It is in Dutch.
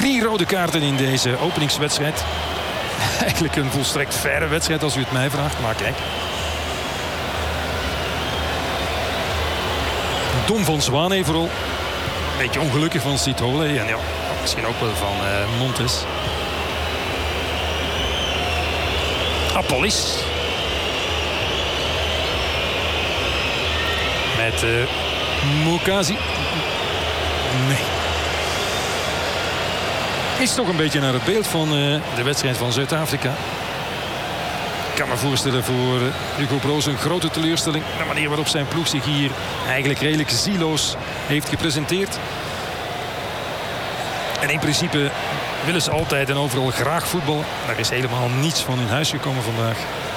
3 rode kaarten in deze openingswedstrijd. Eigenlijk een volstrekt faire wedstrijd als u het mij vraagt. Maar kijk. Dom van Zwaneverol. Een beetje ongelukkig van Sitole. En ja, misschien ook wel van Montes. Apollis. Met Mukazi. Nee. Is toch een beetje naar het beeld van de wedstrijd van Zuid-Afrika. Ik kan me voorstellen voor Hugo Broos een grote teleurstelling. De manier waarop zijn ploeg zich hier eigenlijk redelijk zieloos heeft gepresenteerd. En in principe willen ze altijd en overal graag voetbal. Er is helemaal niets van in huis gekomen vandaag.